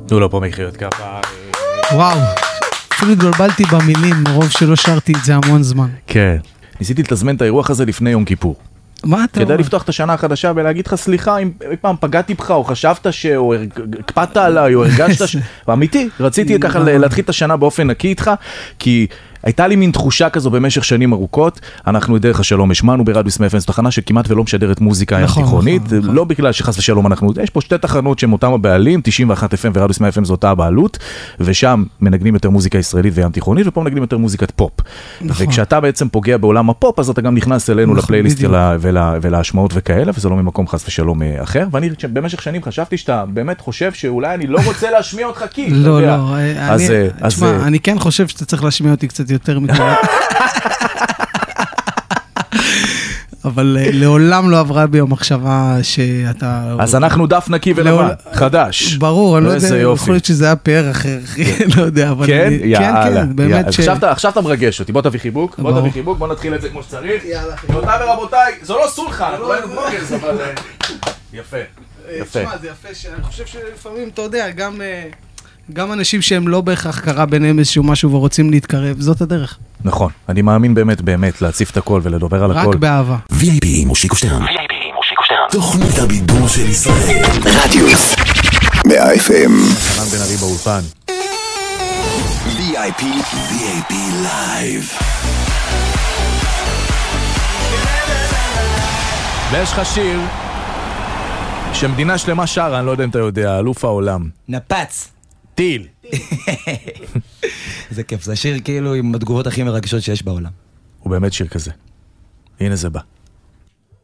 תנו לו פה מחיאות כפיים. וואו, אפילו התבלבלתי במילים, מרוב שלא שרתי את זה המון זמן. כן. ניסיתי לתזמן את האירוח הזה לפני יום כיפור. מה אתה אומר? כדי לפתוח את השנה החדשה ולהגיד לך סליחה אם אי פעם פגעתי בך או חשבת או הקפדת עליי או הרגשת ואמיתי, רציתי ככה להתחיל את השנה באופן נקי איתך, כי הייתה לי מין תחושה כזו במשך שנים ארוכות. אנחנו דרך השלום השמענו ברדיו סמי FM, זו תחנה שכמעט ולא משדרת מוזיקה ים תיכונית, לא בגלל שחס ושלום אנחנו, יש פה שתי תחנות שהן אותם הבעלים, 91 FM ורדיו סמי FM זו אותה הבעלות, ושם מנגנים יותר מוזיקה ישראלית וים תיכונית, ופה מנגנים יותר מוזיקת פופ. וכשאתה בעצם פוגע בעולם הפופ, אז אתה גם נכנס אלינו לפלייליסט ולהשמעות וכאלה, וזה לא ממקום חס ושלום אחר. ואני במשך שנים חשבתי שאתה באמת חושב שאולי אני לא רוצה להשמיע אותך כי, לא, לא, אני כן חושב שאתה צריך להשמיע אותי קצת יותר מכאן. אבל לעולם לא עברה בי המחשבה שאתה... אז אנחנו דף נקי ולבן, חדש. ברור, אני לא יודע, יכול להיות שזה היה פאר אחר, לא יודע, אבל... כן? יאללה. כן, באמת ש... עכשיו אתה מרגש אותי, בוא תביא חיבוק, בוא נתחיל את זה כמו שצריך. רבותיי ורבותיי, זו לא סולחה, אנחנו לא היינו בלוגרס, אבל... יפה, יפה. תשמע, זה יפה, אני חושב שלפעמים, אתה יודע, גם אנשים שהם לא בהכרח קרה ביניהם איזשהו משהו ורוצים להתקרב, זאת הדרך. נכון, אני מאמין באמת להציף את הכל ולדובר על הכל. רק באהבה. VIP מושיקו שטרן. תוכנית הבידור של ישראל. רדיוס 100 FM. חנן בן ארי באולפן. VIP Live. ויש לך שיר שמדינה שלמה שרה, אני לא יודע אם אתה יודע, אלוף העולם. נפץ. טיל. זה כיף, זה שיר כאילו עם התגובות הכי מרגשות שיש בעולם. הוא באמת שיר כזה. הנה זה בא.